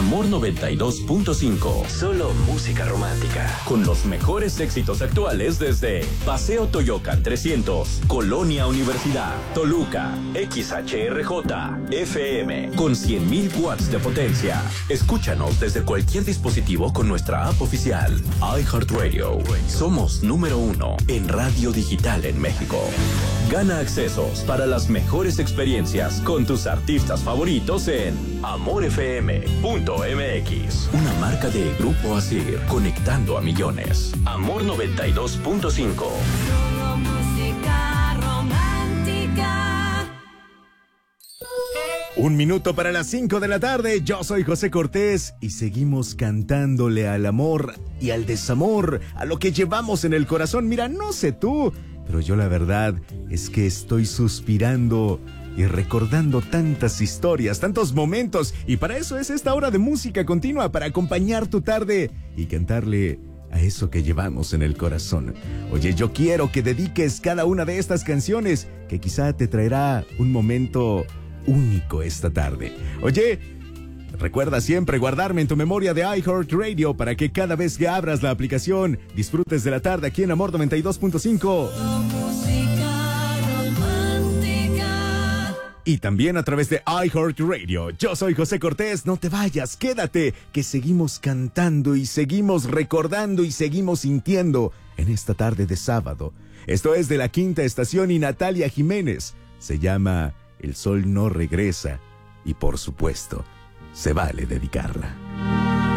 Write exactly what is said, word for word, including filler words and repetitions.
Amor noventa y dos punto cinco. Solo música romántica. Con los mejores éxitos actuales desde Paseo Toyocan trescientos, Colonia Universidad, Toluca, X H R J, F M, con cien mil watts de potencia. Escúchanos desde cualquier dispositivo con nuestra app oficial. iHeartRadio. Somos número uno en radio digital en México. Gana accesos para las mejores experiencias con tus artistas favoritos en amor f m punto m x. Una marca de Grupo Asir, conectando a millones. Amor noventa y dos punto cinco. Solo música romántica. Un minuto para las cinco de la tarde. Yo soy José Cortés y seguimos cantándole al amor y al desamor, a lo que llevamos en el corazón. Mira, no sé tú, pero yo la verdad es que estoy suspirando y recordando tantas historias, tantos momentos, y para eso es esta hora de música continua, para acompañar tu tarde y cantarle a eso que llevamos en el corazón. Oye, yo quiero que dediques cada una de estas canciones que quizá te traerá un momento único esta tarde. Oye, recuerda siempre guardarme en tu memoria de iHeartRadio para que cada vez que abras la aplicación disfrutes de la tarde aquí en Amor noventa y dos punto cinco. Y también a través de iHeartRadio. Yo soy José Cortés, no te vayas, quédate, que seguimos cantando y seguimos recordando y seguimos sintiendo en esta tarde de sábado. Esto es de La Quinta Estación y Natalia Jiménez. Se llama El Sol No Regresa y por supuesto, se vale dedicarla.